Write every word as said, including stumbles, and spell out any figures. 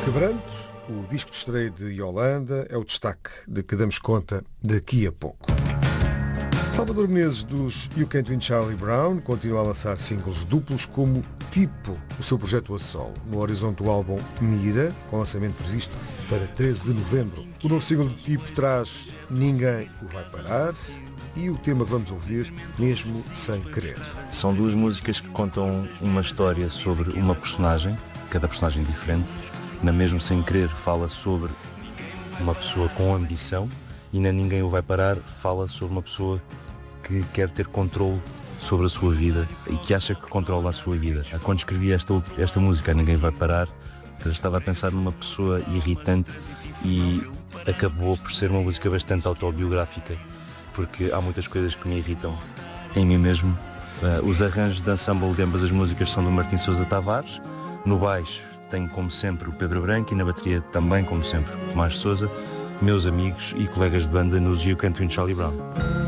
Quebranto, o disco de estreia de Yolanda, é o destaque de que damos conta daqui a pouco. Salvador Menezes, dos You Can't Win Charlie Brown, continua a lançar singles duplos como Tipo, o seu projeto a solo. No horizonte do álbum Mira, com lançamento previsto para treze de novembro. O novo single de Tipo traz Ninguém o Vai Parar e o tema que vamos ouvir, Mesmo Sem Querer. São duas músicas que contam uma história sobre uma personagem, cada personagem diferente. Na Mesmo Sem Querer fala sobre uma pessoa com ambição e na Ninguém o Vai Parar fala sobre uma pessoa que quer ter controle sobre a sua vida e que acha que controla a sua vida. Quando escrevi esta, esta música, Ninguém Vai Parar, estava a pensar numa pessoa irritante e acabou por ser uma música bastante autobiográfica, porque há muitas coisas que me irritam em mim mesmo. Os arranjos de ensemble de ambas as músicas são do Martim Sousa Tavares. No baixo tenho, como sempre, o Pedro Branco e na bateria também, como sempre, o Tomás Sousa, meus amigos e colegas de banda nos You Can't Win Charlie Brown.